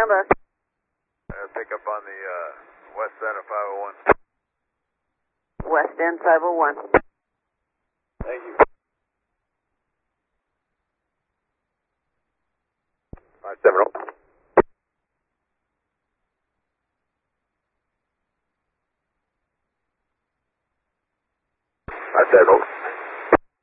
number. Pick up on the west side of 501. West End 501. Thank you. 570. 570.